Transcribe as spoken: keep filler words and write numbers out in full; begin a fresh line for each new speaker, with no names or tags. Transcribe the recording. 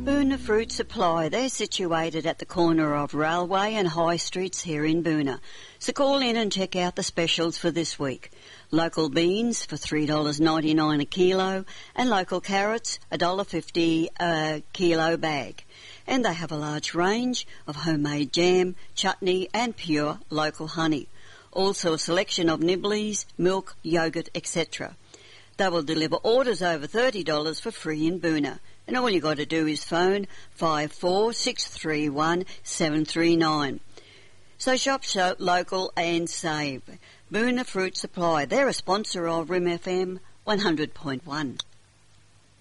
Boona Fruit Supply. They're situated at the corner of Railway and High Streets here in Boona. So call in and check out the specials for this week. Local beans for three dollars ninety-nine a kilo and local carrots one dollar fifty a kilo bag. And they have a large range of homemade jam, chutney and pure local honey. Also a selection of nibblies, milk, yoghurt, et cetera. They will deliver orders over thirty dollars for free in Boona. And all you got to do is phone five four six three one seven three nine. So shop, shop local and save. Boona Fruit Supply. They're a sponsor of R I M F M one hundred point one.